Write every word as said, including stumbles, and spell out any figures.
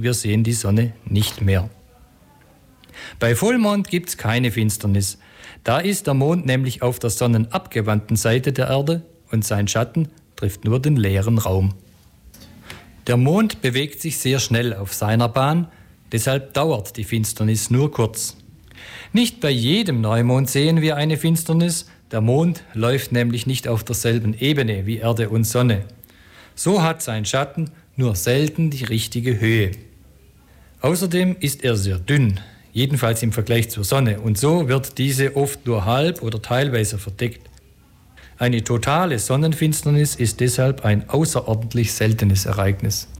denken, wir sehen die Sonne nicht mehr. Bei Vollmond gibt es keine Finsternis. Da ist der Mond nämlich auf der sonnenabgewandten Seite der Erde und sein Schatten trifft nur den leeren Raum. Der Mond bewegt sich sehr schnell auf seiner Bahn, deshalb dauert die Finsternis nur kurz. Nicht bei jedem Neumond sehen wir eine Finsternis, der Mond läuft nämlich nicht auf derselben Ebene wie Erde und Sonne. So hat sein Schatten nur selten die richtige Höhe. Außerdem ist er sehr dünn, jedenfalls im Vergleich zur Sonne, und so wird diese oft nur halb oder teilweise verdeckt. Eine totale Sonnenfinsternis ist deshalb ein außerordentlich seltenes Ereignis.